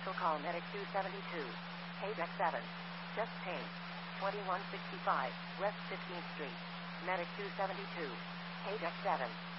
vehicle, call Medic 272. Page X7. Chest pain. 2165 West 15th Street. Medic 272. Page X7.